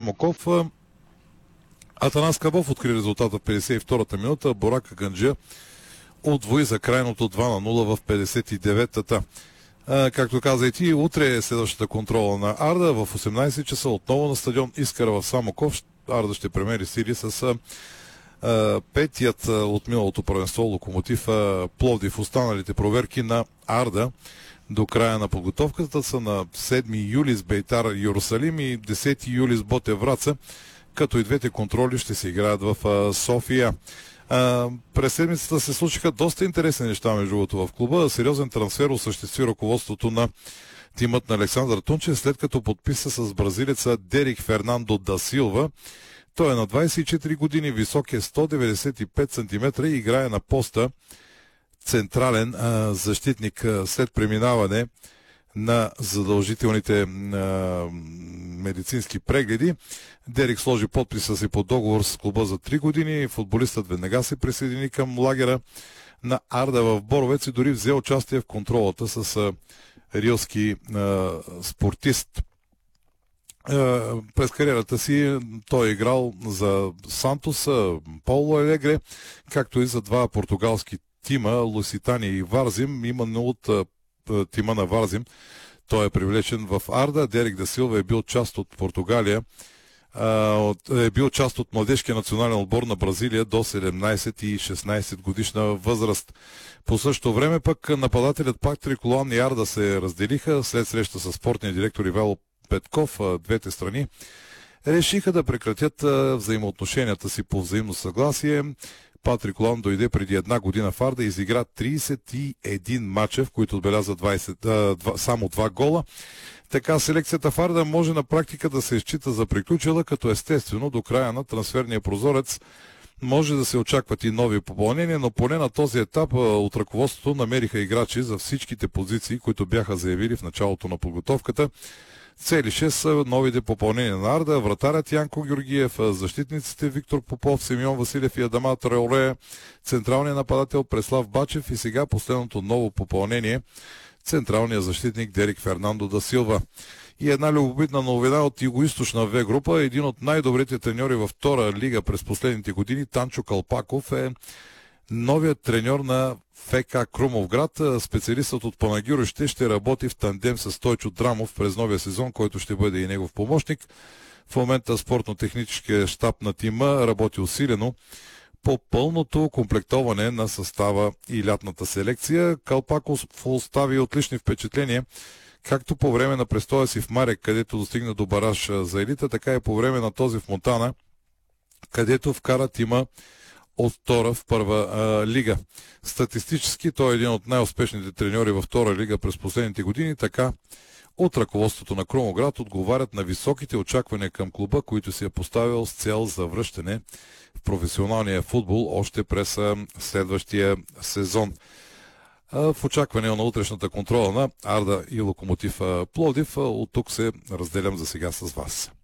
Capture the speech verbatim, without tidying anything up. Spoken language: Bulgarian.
Самоков. Атанас Кабов откри резултата в петдесет и втората минута. Борак Ганджия удвои за крайното два на нула в петдесет и деветата. Както каза и ти, утре е следващата контрола на Арда в осемнайсет часа отново на стадион Искъра в Самоков. Арда ще премери сили с а, петият от миналото първенство Локомотив а, Пловдив. Останалите проверки на Арда до края на подготовката са на седми юли с Бейтар Йерусалим и десети юли с Ботев Враца, като и двете контроли ще се играят в а, София. А, през седмицата се случиха доста интересни неща между другото в клуба. Сериозен трансфер осъществи ръководството на тимът на Александър Тунчев, след като подписа с бразилеца Дерик Фернандо да Силва. Той е на двайсет и четири години, висок е сто деветдесет и пет сантиметра и играе на поста централен а, защитник а, след преминаване на задължителните а, медицински прегледи. Дерик сложи подписа си по договор с клуба за три години. Футболистът веднага се присъедини към лагера на Арда в Боровец и дори взе участие в контролата с а, рилски а, спортист. А, през кариерата си той е играл за Сантос, Пауло Елегре, както и за два португалски тима, Луситания и Варзим. Именно от а, тима на Варзим той е привлечен в Арда. Дерик да Силва е бил част от Португалия, е бил част от младежкия национален отбор на Бразилия до седемнайсет и шестнайсет годишна възраст. По същото време пък нападателят Патрик Луан и Арда се разделиха след среща с спортния директор Ивайло Петков. Двете страни решиха да прекратят взаимоотношенията си по взаимно съгласие. Патрик Луан дойде преди една година в Арда и изигра трийсет и един мача, в които отбеляза двайсет, а, два, само два гола. Така селекцията в Арда може на практика да се изчита за приключила, като естествено до края на трансферния прозорец може да се очакват и нови попълнения, но поне на този етап от ръководството намериха играчи за всичките позиции, които бяха заявили в началото на подготовката. Цели шест са новите попълнения на Арда: вратарят Янко Георгиев, защитниците Виктор Попов, Симеон Василев и Адама Траоре, централният нападател Преслав Бачев и сега последното ново попълнение — централният защитник Дерик Фернандо да Силва. И една любопитна новина от югоизточна В група: един от най-добрите треньори във втора лига през последните години, Танчо Калпаков, е новият треньор на ФК Крумовград. Специалистът от Панагюрище ще работи в тандем с Стойчо Драмов през новия сезон, който ще бъде и негов помощник. В момента спортно-техническия щаб на тима работи усилено по пълното комплектоване на състава и лятната селекция. Калпаков остави отлични впечатления както по време на престоя си в Марек, където достигна до бараж за елита, така и по време на този в Монтана, където вкара тима от втора в първа а, лига. Статистически той е един от най-успешните треньори във втора лига през последните години. Така от ръководството на Крумовград отговарят на високите очаквания към клуба, които си е поставил с цел за връщане в професионалния футбол още през а, следващия сезон. А, в очакване на утрешната контрола на Арда и Локомотив Пловдив, от тук се разделям за сега с вас.